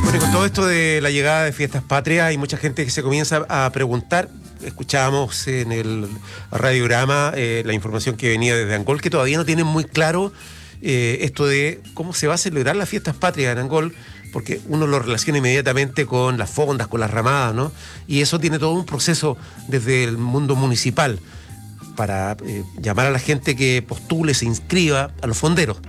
Bueno, y con todo esto de la llegada de Fiestas Patrias, hay mucha gente que se comienza a preguntar. Escuchábamos en el radiograma la información que venía desde Angol, que todavía no tienen muy claro esto de cómo se va a celebrar las Fiestas Patrias en Angol, porque uno lo relaciona inmediatamente con las fondas, con las ramadas, ¿no? Y eso tiene todo un proceso desde el mundo municipal para llamar a la gente que postule, se inscriba, a los fonderos.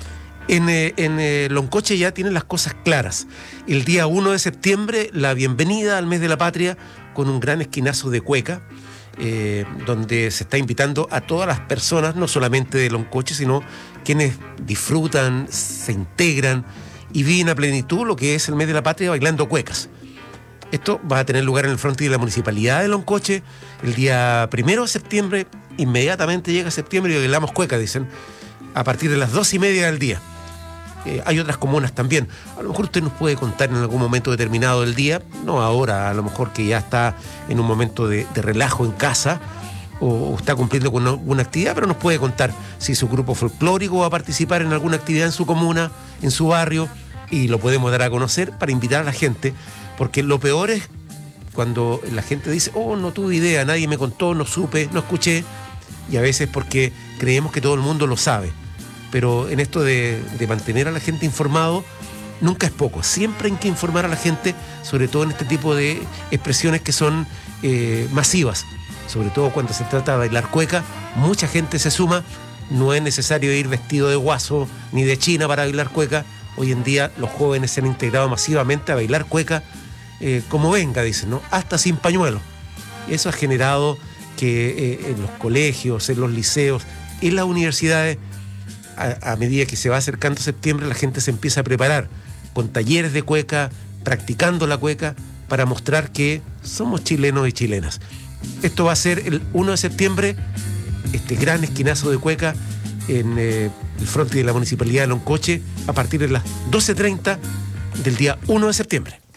En Loncoche ya tienen las cosas claras. El día 1 de septiembre, la bienvenida al mes de la patria con un gran esquinazo de cueca, donde se está invitando a todas las personas, no solamente de Loncoche, sino quienes disfrutan, se integran y viven a plenitud lo que es el mes de la patria bailando cuecas. Esto va a tener lugar en el frontis de la Municipalidad de Loncoche el día 1 de septiembre. Inmediatamente llega septiembre y bailamos cuecas, dicen, a partir de las 2:30 del día. Hay otras comunas también. A lo mejor usted nos puede contar en algún momento determinado del día, no ahora, a lo mejor que ya está en un momento de relajo en casa o está cumpliendo con alguna actividad, pero nos puede contar si su grupo folclórico va a participar en alguna actividad en su comuna, en su barrio, y lo podemos dar a conocer para invitar a la gente, porque lo peor es cuando la gente dice, oh, no tuve idea, nadie me contó, no supe, no escuché, y a veces porque creemos que todo el mundo lo sabe. Pero en esto de mantener a la gente informado, nunca es poco. Siempre hay que informar a la gente, sobre todo en este tipo de expresiones que son masivas. Sobre todo cuando se trata de bailar cueca, mucha gente se suma. No es necesario ir vestido de guaso ni de china para bailar cueca. Hoy en día los jóvenes se han integrado masivamente a bailar cueca como venga, dicen, ¿no? Hasta sin pañuelo. Eso ha generado que en los colegios, en los liceos, en las universidades, a medida que se va acercando septiembre, la gente se empieza a preparar con talleres de cueca, practicando la cueca, para mostrar que somos chilenos y chilenas. Esto va a ser el 1 de septiembre, este gran esquinazo de cueca en el frontis de la Municipalidad de Loncoche, a partir de las 12:30 del día 1 de septiembre.